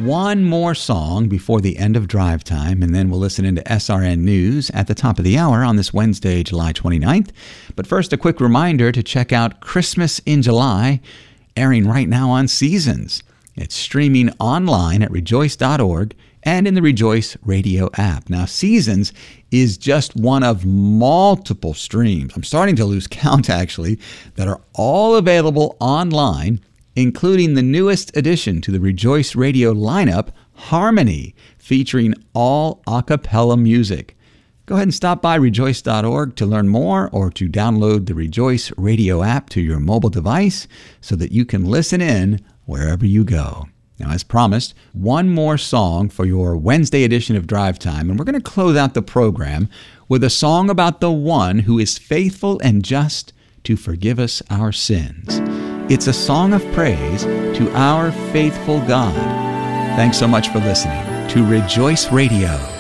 one more song before the end of drive time, and then we'll listen into SRN News at the top of the hour on this Wednesday, July 29th. But first, a quick reminder to check out Christmas in July, airing right now on Seasons. It's streaming online at rejoice.org and in the Rejoice Radio app. Now, Seasons is just one of multiple streams, I'm starting to lose count actually, that are all available online, including the newest addition to the Rejoice Radio lineup, Harmony, featuring all a cappella music. Go ahead and stop by rejoice.org to learn more or to download the Rejoice Radio app to your mobile device so that you can listen in wherever you go. Now, as promised, one more song for your Wednesday edition of Drive Time, and we're going to close out the program with a song about the one who is faithful and just to forgive us our sins. It's a song of praise to our faithful God. Thanks so much for listening to Rejoice Radio.